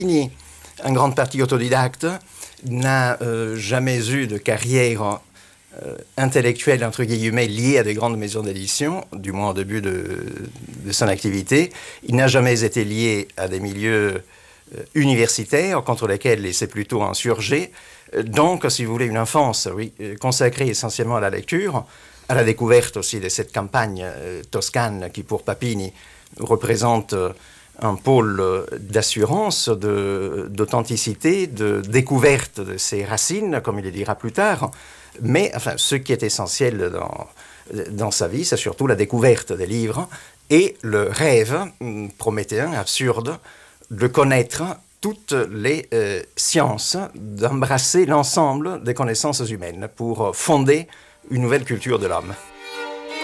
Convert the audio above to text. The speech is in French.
Papini, en grande partie autodidacte, n'a jamais eu de carrière intellectuelle, entre guillemets, liée à des grandes maisons d'édition, du moins au début de son activité. Il n'a jamais été lié à des milieux universitaires contre lesquels il s'est plutôt insurgé. Donc, si vous voulez, une enfance consacrée essentiellement à la lecture, à la découverte aussi de cette campagne toscane qui, pour Papini, représente un pôle d'assurance, d'authenticité, de découverte de ses racines, comme il le dira plus tard. Mais enfin, ce qui est essentiel dans sa vie, c'est surtout la découverte des livres et le rêve prométhéen, absurde, de connaître toutes les sciences, d'embrasser l'ensemble des connaissances humaines pour fonder une nouvelle culture de l'homme.